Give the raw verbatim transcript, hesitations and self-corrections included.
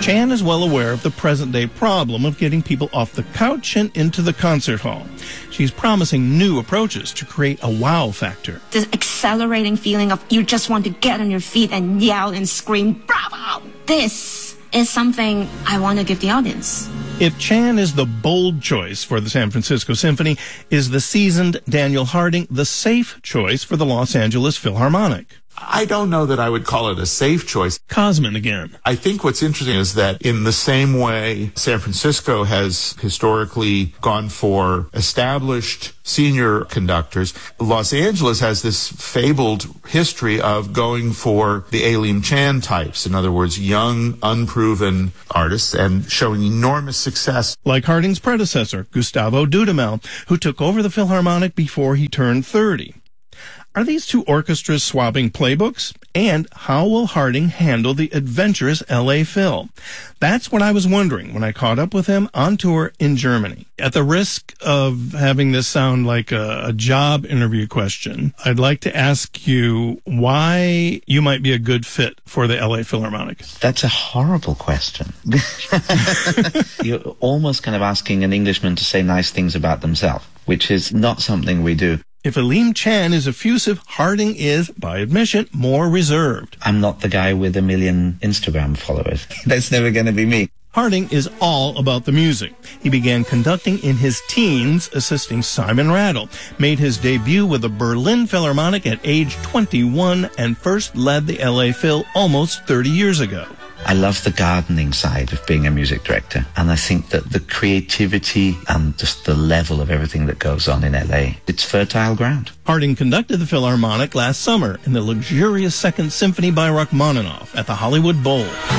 Chan is well aware of the present-day problem of getting people off the couch and into the concert hall. She's promising new approaches to create a wow factor. The accelerating feeling of you just want to get on your feet and yell and scream, bravo! This is something I want to give the audience. If Chan is the bold choice for the San Francisco Symphony, is the seasoned Daniel Harding the safe choice for the Los Angeles Philharmonic? I don't know that I would call it a safe choice. Cosman again. I think what's interesting is that in the same way San Francisco has historically gone for established senior conductors, Los Angeles has this fabled history of going for the Aileen Chan types. In other words, young, unproven artists and showing enormous success. Like Harding's predecessor, Gustavo Dudamel, who took over the Philharmonic before he turned thirty. Are these two orchestras swapping playbooks? And how will Harding handle the adventurous L A Phil? That's what I was wondering when I caught up with him on tour in Germany. At the risk of having this sound like a, a job interview question, I'd like to ask you why you might be a good fit for the L A Philharmonic. That's a horrible question. You're almost kind of asking an Englishman to say nice things about themselves, which is not something we do. If Aileen Chan is effusive, Harding is, by admission, more reserved. I'm not the guy with a million Instagram followers. That's never going to be me. Harding is all about the music. He began conducting in his teens, assisting Simon Rattle, made his debut with the Berlin Philharmonic at age twenty-one, and first led the L A Phil almost thirty years ago. I love the gardening side of being a music director, and I think that the creativity and just the level of everything that goes on in L A, it's fertile ground. Harding conducted the Philharmonic last summer in the luxurious Second Symphony by Rachmaninoff at the Hollywood Bowl.